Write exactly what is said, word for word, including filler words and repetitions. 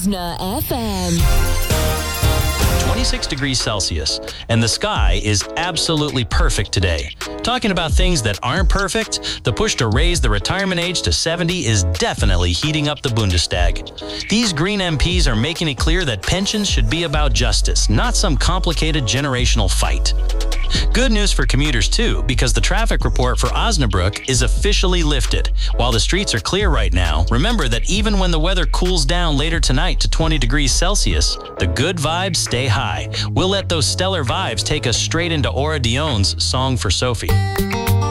Osna F M. twenty-six degrees Celsius, and the sky is absolutely perfect today. Talking about things that aren't perfect, the push to raise the retirement age to seventy is definitely heating up the Bundestag. These Green M Ps are making it clear that pensions should be about justice, not some complicated generational fight. Good news for commuters too, because the traffic report for Osnabrück is officially lifted. While the streets are clear right now, remember that even when the weather cools down later tonight to twenty degrees Celsius, the good vibes stay high. We'll let those stellar vibes take us straight into Aura Dion's Song for Sophie.